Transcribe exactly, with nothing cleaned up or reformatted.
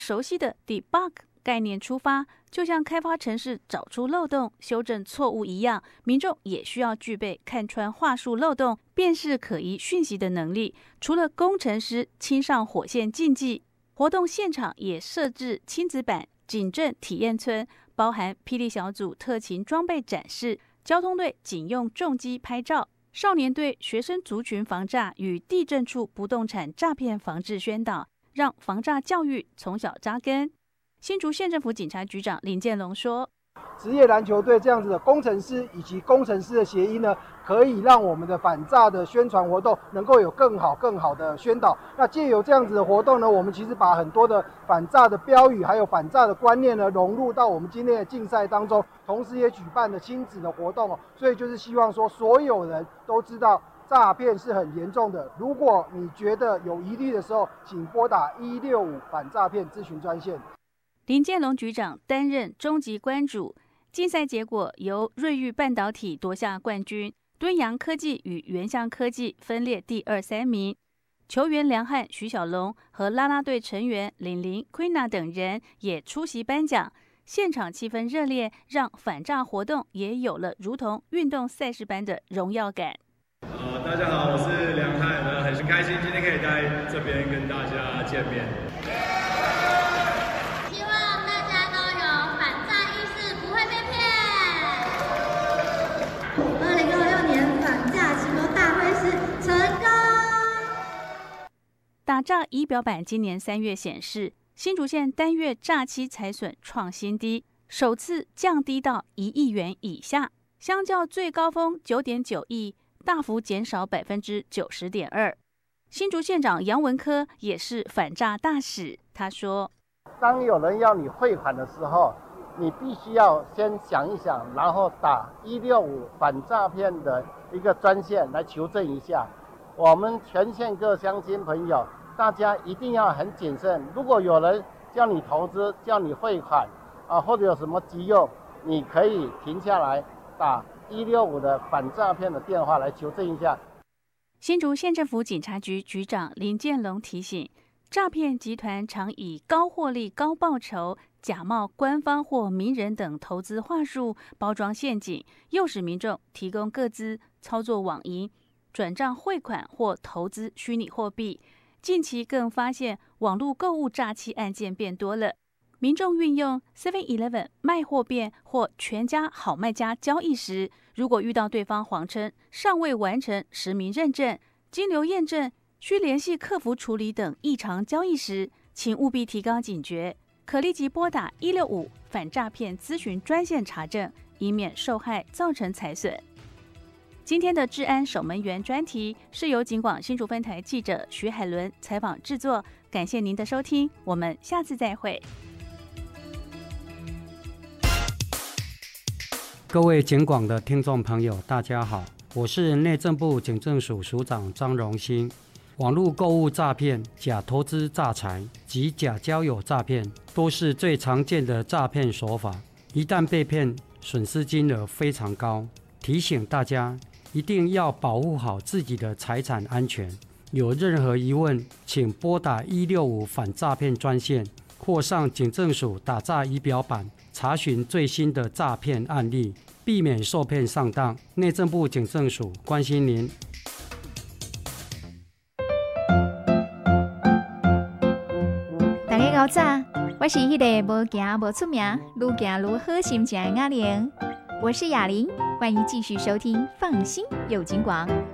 熟悉的 debug 概念出发，就像开发程式找出漏洞、修正错误一样，民众也需要具备看穿话术漏洞、辨识可疑讯息的能力。除了工程师亲上火线竞技，活动现场也设置亲子版警政体验村，包含霹雳小组特勤装备展示、交通队警用重机拍照、少年队学生族群防诈与地政处不动产诈骗防治宣导，让防诈教育从小扎根。新竹县政府警察局长林建龙说， 职业篮球队这样子的工程师以及工程师的协议呢，可以让我们的反诈的宣传活动能够有更好更好的宣导。那借由这样子的活动呢，我们其实把很多的反诈的标语还有反诈的观念呢融入到我们今天的竞赛当中，同时也举办了亲子的活动哦。所以就是希望说所有人都知道诈骗是很严重的，如果你觉得有疑虑的时候，请拨打一六五反诈骗咨询专线。 林建龙局长担任终极关主，竞赛结果由瑞昱半导体夺下冠军，敦洋科技与原相科技分列第二三名。球员梁汉、徐小龙和啦啦队成员玲玲、Queena 等人也出席颁奖，现场气氛热烈，让反诈活动也有了如同运动赛事般的荣耀感。 呃，大家好，我是梁汉，呃，很开心今天可以在这边跟大家见面。 希望大家都有反诈意识，不会被骗。二零二六年反诈启动大会是成功。 打诈仪表板今年三月显示，新竹县单月诈欺财损创新低，首次降低到一亿元以下，相较最高峰九点九亿。大幅减少百分之九十点二。新竹县长杨文科也是反诈大使，他说：“ 当有人要你汇款的时候，你必须要先想一想，然后打一六五反诈骗的一个专线来求证一下。我们全县各乡亲朋友，大家一定要很谨慎。如果有人叫你投资、叫你汇款啊，或者有什么急用，你可以停下来打一六五的反诈骗的电话来求证一下。” 新竹县政府警察局局长林建龙提醒，诈骗集团常以高获利、高报酬、假冒官方或名人等投资话术包装陷阱，诱使民众提供个资操作网银、转账汇款或投资虚拟货币。近期更发现网络购物诈欺案件变多了。民众运用 seven eleven 卖货变或全家好卖家交易时，如果遇到对方谎称尚未完成实名认证、金流验证、需联系客服处理等异常交易时，请务必提高警觉，可立即拨打一六五反诈骗咨询专线查证，以免受害造成财损。今天的治安守门员专题是由警广新竹分台记者徐海伦采访制作，感谢您的收听，我们下次再会。 各位警广的听众朋友，大家好，我是内政部警政署署长张荣兴。网络购物诈骗、假投资诈财及假交友诈骗都是最常见的诈骗手法，一旦被骗，损失金额非常高。提醒大家一定要保护好自己的财产安全。有任何疑问，请拨打一六五反诈骗专线，或上警政署打诈仪表板查询最新的诈骗案例，避免受骗上当。内政部警政署关心您。 大家好早，我是迄个无行无出名，愈行愈好心情的雅玲。我是雅玲，欢迎继续收听《放心有警广》。